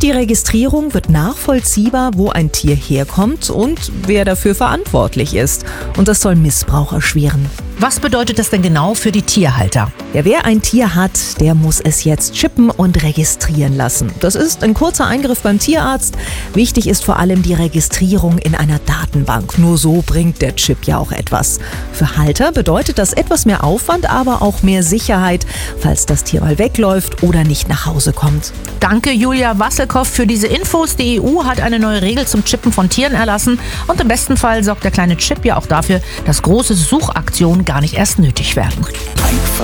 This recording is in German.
die Registrierung wird nachvollziehbar, wo ein Tier herkommt und wer dafür verantwortlich ist. Und das soll Missbrauch erschweren. Was bedeutet das denn genau für die Tierhalter? Ja, wer ein Tier hat, der muss es jetzt chippen und registrieren lassen. Das ist ein kurzer Eingriff beim Tierarzt. Wichtig ist vor allem die Registrierung in einer Datenbank. Nur so bringt der Chip ja auch etwas. Für Halter bedeutet das etwas mehr Aufwand, aber auch mehr Sicherheit, falls das Tier mal wegläuft oder nicht nach Hause kommt. Danke, Julia Wasselkow, für diese Infos. Die EU hat eine neue Regel zum Chippen von Tieren erlassen. Und im besten Fall sorgt der kleine Chip ja auch dafür, dass große Suchaktionen gar nicht erst nötig werden.